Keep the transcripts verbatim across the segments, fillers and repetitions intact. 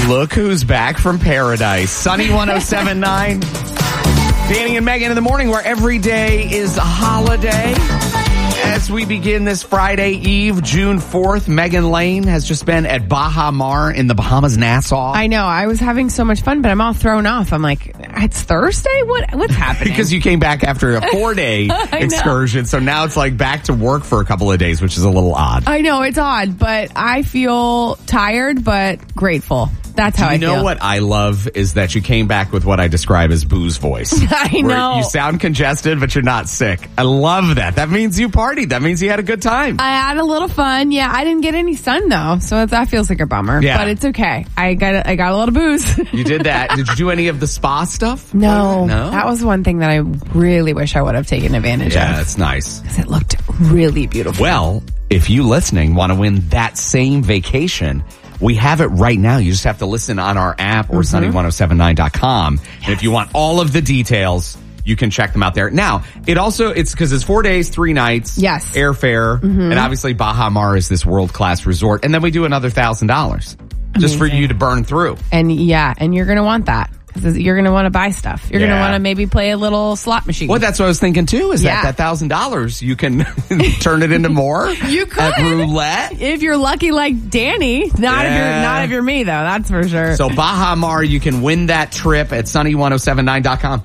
Look who's back from paradise. Sunny one oh seven point nine. Danny and Megan in the morning, where every day is a holiday. As we begin this Friday Eve, June fourth, Megan Lane has just been at Baha Mar in the Bahamas, Nassau. I know. I was having so much fun, but I'm all thrown off. I'm like, it's Thursday? What? What's happening? Because you came back after a four-day excursion, know. So now it's like back to work for a couple of days, which is a little odd. I know, it's odd, but I feel tired, but grateful. That's how I feel. You know what I love is that you came back with what I describe as booze voice. I know. You sound congested, but you're not sick. I love that. That means you partied. That means you had a good time. I had a little fun. Yeah, I didn't get any sun though, so it's, that feels like a bummer. Yeah. But it's okay. I got a, I got a lot of booze. You did that. Did you do any of the spa stuff? No. No? That was one thing that I really wish I would have taken advantage yeah, of. Yeah, it's nice. Because it looked really beautiful. Well, if you listening want to win that same vacation, we have it right now. You just have to listen on our app or mm-hmm. sunny one oh seven nine dot com. Yes. And if you want all of the details, you can check them out there. Now, it also, it's because it's four days, three nights. Yes. Airfare. Mm-hmm. And obviously Baha Mar is this world-class resort. And then we do another one thousand dollars just for you to burn through. And yeah, and you're going to want that. Because you're going to want to buy stuff. You're yeah. going to want to maybe play a little slot machine. Well, that's what I was thinking too, is yeah. that that one thousand dollars, you can turn it into more. You could. At roulette. If you're lucky like Danny. Not, yeah. if you're, not if you're me, though. That's for sure. So Baha Mar, you can win that trip at sunny one oh seven nine dot com.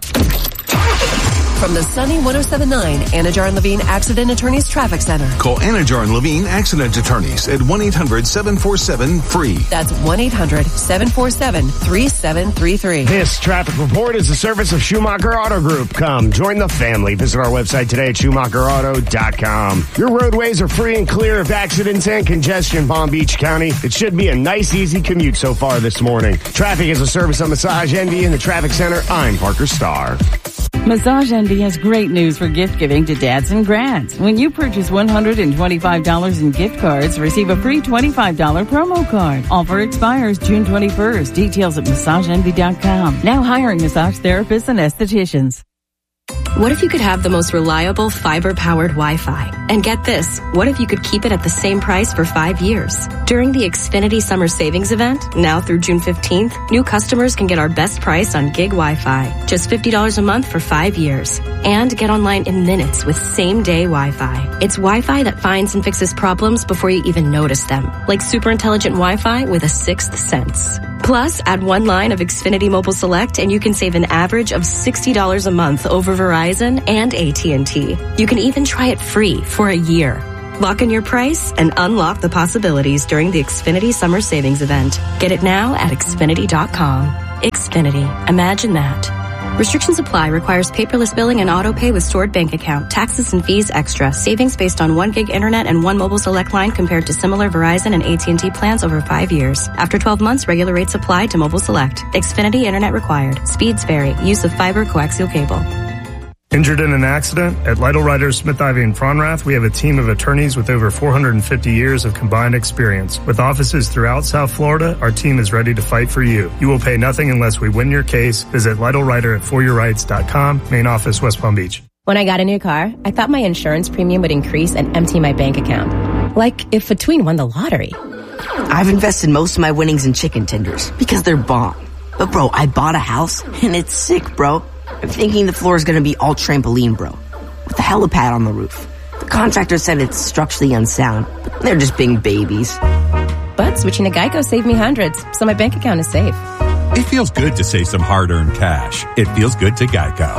From the Sunny one oh seven point nine Anajar and Levine Accident Attorneys Traffic Center. Call Anajar and Levine Accident Attorneys at one eight hundred seven four seven free. That's one eight hundred seven four seven three seven three three. This traffic report is a service of Schumacher Auto Group. Come, join the family. Visit our website today at schumacher auto dot com. Your roadways are free and clear of accidents and congestion, Palm Beach County. It should be a nice, easy commute so far this morning. Traffic is a service of Massage Envy in the Traffic Center. I'm Parker Starr. Massage Envy has great news for gift giving to dads and grads. When you purchase one hundred twenty-five dollars in gift cards, receive a free twenty-five dollars promo card. Offer expires June twenty-first. Details at massage envy dot com. Now hiring massage therapists and estheticians. What if you could have the most reliable fiber-powered Wi-Fi? And get this, what if you could keep it at the same price for five years? During the Xfinity Summer Savings Event, now through June fifteenth, new customers can get our best price on gig Wi-Fi, just fifty dollars a month for five years. And get online in minutes with same-day Wi-Fi. It's Wi-Fi that finds and fixes problems before you even notice them, like super intelligent Wi-Fi with a sixth sense. Plus, add one line of Xfinity Mobile Select and you can save an average of sixty dollars a month over Verizon and A T and T. You can even try it free for a year. Lock in your price and unlock the possibilities during the Xfinity Summer Savings Event. Get it now at Xfinity dot com. Xfinity. Imagine that. Restrictions apply. Requires paperless billing and auto pay with stored bank account. Taxes and fees extra. Savings based on one gig internet and one mobile select line compared to similar Verizon and A T and T plans over five years. After twelve months, regular rates apply to mobile select. Xfinity internet required. Speeds vary. Use of fiber coaxial cable. Injured in an accident? At Lytle Writers, Smith, Ivy, and Fronrath, we have a team of attorneys with over four hundred fifty years of combined experience. With offices throughout South Florida, our team is ready to fight for you. You will pay nothing unless we win your case. Visit Lytle Writer at for your rights dot com, main office, West Palm Beach. When I got a new car, I thought my insurance premium would increase and empty my bank account. Like if a tween won the lottery. I've invested most of my winnings in chicken tenders because they're bomb. But bro, I bought a house and it's sick, bro. I'm thinking the floor is going to be all trampoline, bro, with a helipad on the roof. The contractor said it's structurally unsound, but they're just being babies. But switching to Geico saved me hundreds, so my bank account is safe. It feels good to save some hard-earned cash. It feels good to Geico.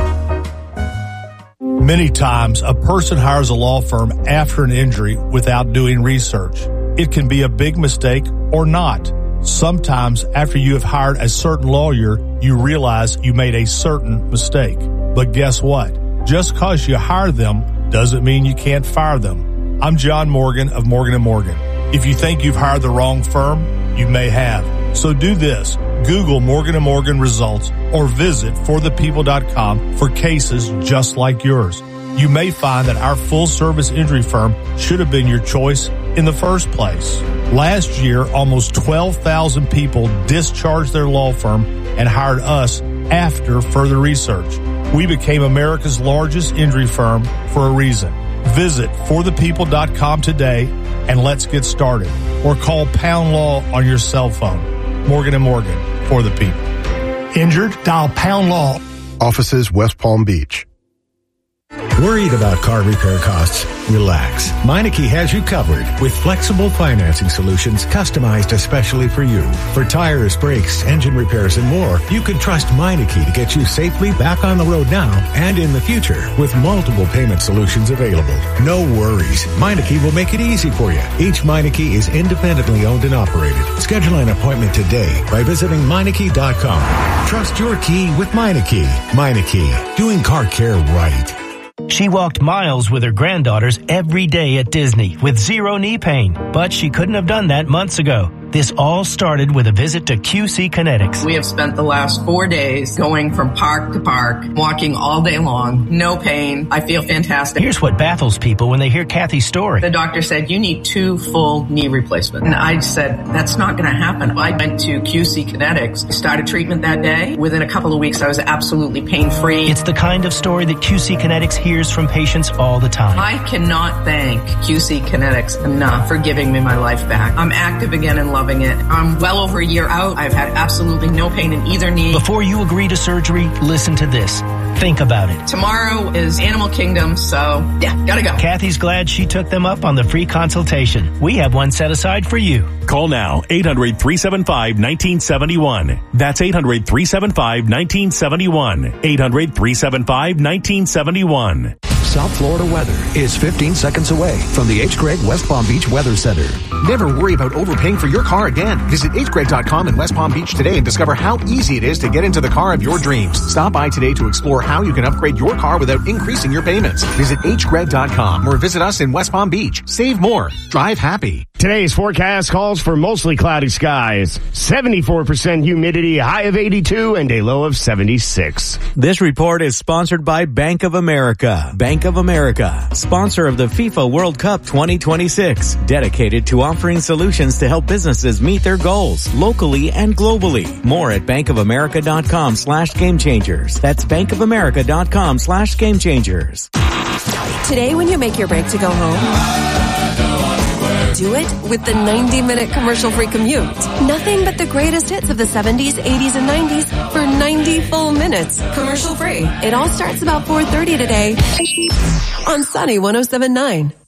Many times, a person hires a law firm after an injury without doing research. It can be a big mistake or not. Sometimes after you have hired a certain lawyer, you realize you made a certain mistake. But guess what? Just because you hire them doesn't mean you can't fire them. I'm John Morgan of Morgan and Morgan. If you think you've hired the wrong firm, you may have. So do this. Google Morgan and Morgan results or visit for the people dot com for cases just like yours. You may find that our full-service injury firm should have been your choice in the first place. Last year, almost twelve thousand people discharged their law firm and hired us after further research. We became America's largest injury firm for a reason. Visit for the people dot com today and let's get started. Or call Pound Law on your cell phone. Morgan and Morgan, for the people. Injured? Dial Pound Law. Offices West Palm Beach. Worried about car repair costs? Relax. Meineke has you covered with flexible financing solutions customized especially for you. For tires, brakes, engine repairs, and more, you can trust Meineke to get you safely back on the road now and in the future with multiple payment solutions available. No worries. Meineke will make it easy for you. Each Meineke is independently owned and operated. Schedule an appointment today by visiting Meineke dot com. Trust your key with Meineke. Meineke, doing car care right. She walked miles with her granddaughters every day at Disney with zero knee pain, but she couldn't have done that months ago. This all started with a visit to Q C Kinetics. We have spent the last four days going from park to park, walking all day long, no pain. I feel fantastic. Here's what baffles people when they hear Kathy's story. The doctor said, you need two full knee replacements. And I said, that's not going to happen. I went to Q C Kinetics, started treatment that day. Within a couple of weeks, I was absolutely pain-free. It's the kind of story that Q C Kinetics hears from patients all the time. I cannot thank Q C Kinetics enough for giving me my life back. I'm active again and loving it. I'm well over a year out. I've had absolutely no pain in either knee. Before you agree to surgery, listen to this. Think about it. Tomorrow is Animal Kingdom, so yeah, gotta go. Kathy's glad she took them up on the free consultation. We have one set aside for you. Call now, eight hundred, three seven five, one nine seven one. That's eight hundred, three seven five, one nine seven one. eight hundred, three seven five, one nine seven one. South Florida weather is fifteen seconds away from the H. Gregg West Palm Beach Weather Center. Never worry about overpaying for your car again. Visit H Gregg dot com in West Palm Beach today and discover how easy it is to get into the car of your dreams. Stop by today to explore how you can upgrade your car without increasing your payments. Visit H Gregg dot com or visit us in West Palm Beach. Save more. Drive happy. Today's forecast calls for mostly cloudy skies, seventy-four percent humidity, high of eighty-two, and a low of seventy-six. This report is sponsored by Bank of America. Bank of America, sponsor of the FIFA World Cup twenty twenty-six, dedicated to offering solutions to help businesses meet their goals locally and globally. More at bankofamerica.com slash game changers. That's bankofamerica.com slash game changers. Today, when you make your break to go home, do it with the ninety-minute commercial-free commute. Nothing but the greatest hits of the seventies, eighties, and nineties for ninety full minutes. Commercial-free. It all starts about four thirty today on Sunny one oh seven point nine.